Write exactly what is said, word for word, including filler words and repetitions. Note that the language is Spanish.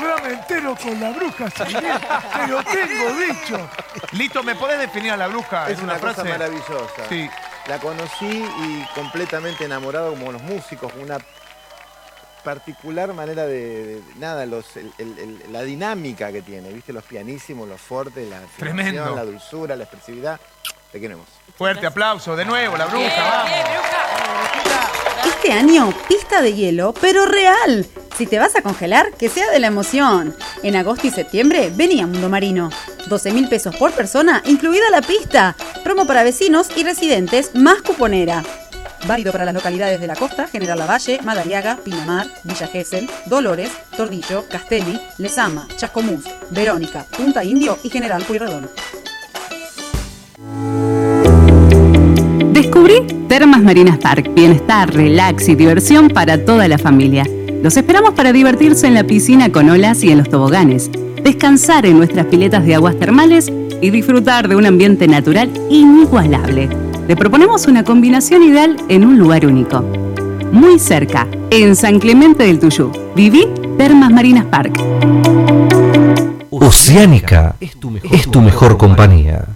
programa entero con la bruja Sainier. Te lo tengo dicho. Lito, ¿me podés definir a la bruja? Es, es una, una cosa frase maravillosa. Sí. La conocí y completamente enamorado como los músicos, una particular manera de, de nada, los, el, el, la dinámica que tiene, ¿viste? Los pianísimos, los fuertes, la afinación, la dulzura, la expresividad. Te queremos. Fuerte aplauso, de nuevo, la bruja, bien, vamos. Bien, bruja. Este año, pista de hielo, pero real. Si te vas a congelar, que sea de la emoción. En agosto y septiembre, vení a Mundo Marino. doce mil pesos por persona, incluida la pista. Promo para vecinos y residentes, más cuponera. Válido para las localidades de la costa, General Lavalle, Madariaga, Pinamar, Villa Gesell, Dolores, Tordillo, Castelli, Lezama, Chascomús, Verónica, Punta Indio y General Pueyrredón. Descubrí Termas Marinas Park, bienestar, relax y diversión para toda la familia. Los esperamos para divertirse en la piscina con olas y en los toboganes, descansar en nuestras piletas de aguas termales y disfrutar de un ambiente natural inigualable. Le proponemos una combinación ideal en un lugar único. Muy cerca, en San Clemente del Tuyú. Viví Termas Marinas Park. Oceánica es tu mejor, es tu mejor compañía.